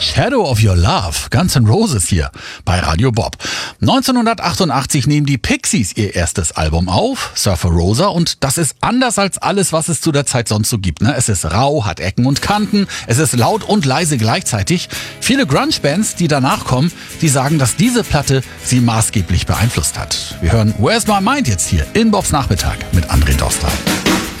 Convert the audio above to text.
Shadow of Your Love, Guns N' Roses hier bei Radio Bob. 1988 nehmen die Pixies ihr erstes Album auf, Surfer Rosa, und das ist anders als alles, was es zu der Zeit sonst so gibt. Es ist rau, hat Ecken und Kanten, es ist laut und leise gleichzeitig. Viele Grunge-Bands, die danach kommen, die sagen, dass diese Platte sie maßgeblich beeinflusst hat. Wir hören Where's My Mind jetzt hier in Bobs Nachmittag mit André Dostal.